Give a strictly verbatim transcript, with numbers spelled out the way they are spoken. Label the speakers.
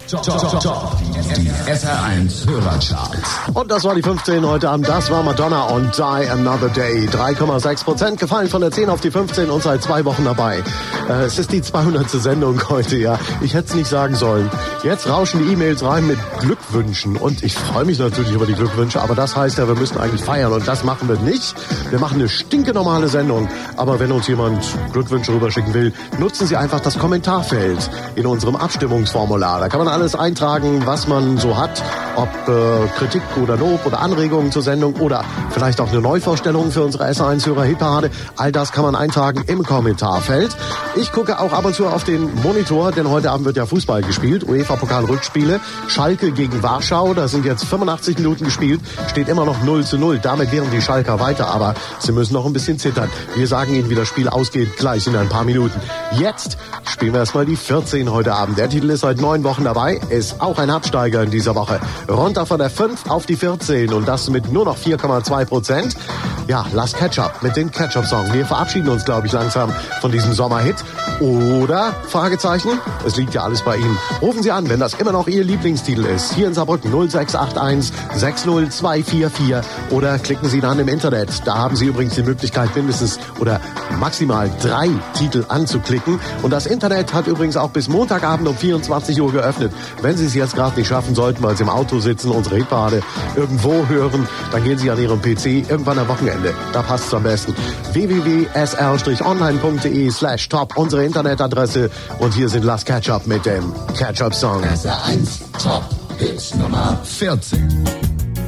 Speaker 1: Top, top, top. Die S R eins Hörercharts.
Speaker 2: Und das war die fünfzehn heute Abend. Das war Madonna und Die Another Day. drei Komma sechs Prozent gefallen von der zehn auf die fünfzehn und seit zwei Wochen dabei. Äh, es ist die zweihundertste Sendung heute, ja. Ich hätte es nicht sagen sollen. Jetzt rauschen die E-Mails rein mit Glückwünschen. Und ich freue mich natürlich über die Glückwünsche. Aber das heißt ja, wir müssen eigentlich feiern. Und das machen wir nicht. Wir machen eine stinknormale Sendung. Aber wenn uns jemand Glückwünsche rüberschicken will, nutzen Sie einfach das Kommentarfeld in unserem Abstimmungsformular. Da kann man alles eintragen, was man so hat, ob äh, Kritik oder Lob oder Anregungen zur Sendung oder vielleicht auch eine Neuvorstellung für unsere S eins Hörer Hitparade. All das kann man eintragen im Kommentarfeld. Ich gucke auch ab und zu auf den Monitor, denn heute Abend wird ja Fußball gespielt. UEFA-Pokal-Rückspiele. Schalke gegen Warschau. Da sind jetzt fünfundachtzig Minuten gespielt. Steht immer noch null zu null. Damit wären die Schalker weiter, aber sie müssen noch ein bisschen zittern. Wir sagen Ihnen, wie das Spiel ausgeht, gleich in ein paar Minuten. Jetzt spielen wir erstmal die vierzehn heute Abend. Der Titel ist seit neun Wochen dabei. Ist auch ein Absteiger in dieser Woche. Runter von der fünf auf die vierzehn und das mit nur noch vier Komma zwei Prozent. Ja, Last Ketchup mit dem Ketchup-Song. Wir verabschieden uns, glaube ich, langsam von diesem Sommerhit. Oder? Fragezeichen. Es liegt ja alles bei Ihnen. Rufen Sie an, wenn das immer noch Ihr Lieblingstitel ist. Hier in Saarbrücken null sechs acht eins sechs null zwei vier vier oder klicken Sie dann im Internet. Da haben Sie übrigens die Möglichkeit, mindestens oder maximal drei Titel anzuklicken. Und das Internet hat übrigens auch bis Montagabend um vierundzwanzig Uhr geöffnet. Wenn Sie es jetzt gerade nicht schaffen sollten, weil Sie im Auto sitzen, unsere Hitparade irgendwo hören, dann gehen Sie an Ihrem P C irgendwann am Wochenende. Da passt es am besten. w w w punkt s r online punkt d e slash top, unsere Internetadresse. Und hier sind Last Ketchup mit dem Ketchup-Song.
Speaker 1: S R eins Top Hits Nummer vierzehn.